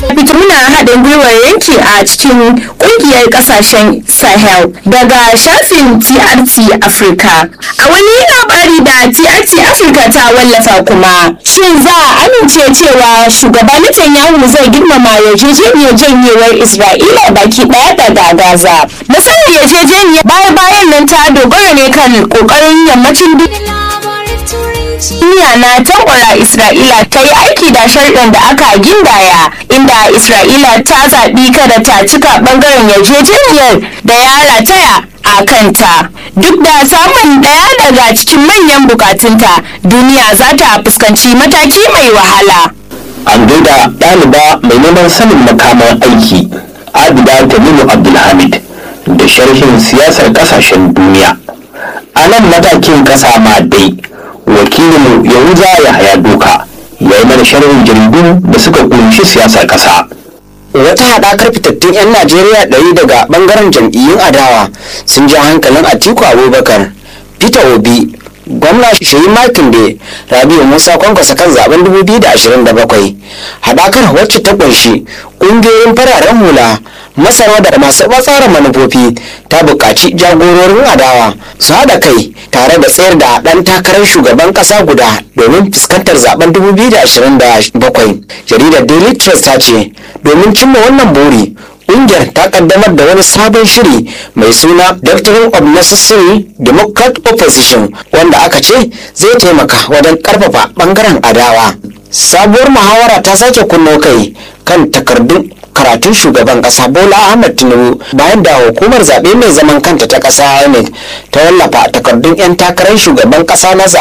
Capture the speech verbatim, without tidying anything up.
fitina haɗin gwiwar yanki a cikin ƙungiyar ƙasashen Sahel daga shafin T R T Africa. A wani labari da T R T Africa ta wallafa kuma, shin za a amince cewa shugaba Netanyahu zai girmama yarjejeniyar janyewar Isra'ila baki ɗaya daga Gaza? Nasarar yarjejeniyar baya-bayan nan ta dogara ne kan ƙoƙarin yammacin duniya na tankwara Isra'ila ta yi aiki da sharɗin da aka gindaya, inda Isra'ila ta zaɓi kada ta cika ɓangaren yarjejeniyar da ya rataya a kanta. Duk da samun ɗaya daga cikin manyan bukatunta, duniya za ta fuskanci mataki mai wahala. An gaida ɗaliba mai neman sanin makaman aiki, Abida Tamimu Abdulhamid, da sharhin siyasar ƙasashen duniya. A nan matakin ƙasa ma dai, wakilinmu Yahuza Yahaya Doka ya yi mana sharhin jaridu da suka kunshi siyasar ƙasa. Wata haɗakar fitattun 'yan Najeriya ɗari daga ɓangaren jam'iyyun adawa sun ja hankalin Atiku Abubakar, Peter Obi, gwamna Sheyi Makinde, Rabiu Musa Kwankwaso kan zaben dubu biyu da ashirin da bakwai. Haɗakar wacce ta ƙunshi ƙungiyoyin fararen hula, masana da masu tsara manufofi ta buƙaci jagororin adawa su haɗa kai tare da tsayar da ɗan takarar shugaban ƙasa guda domin fuskantar zaben dubu biyu da ashirin da bakwai. Jaridar Daily Trust ta ce domin cimma wannan buri, ƙungiyar ta kaddamar da wani sabon shiri mai suna Doctrine of Necessary Democrat Opposition, wanda aka ce zai taimaka wajen ƙarfafa ɓangaren adawa. Sabuwar muhawara ta sake kunno kai kan takardun karatun shugaban kasa Bola Ahmed Tinubu bayan da hukumar zaɓe mai zaman kanta ta ƙasa I N E C ta wallafa takardun 'yan takarar shugaban ƙasa na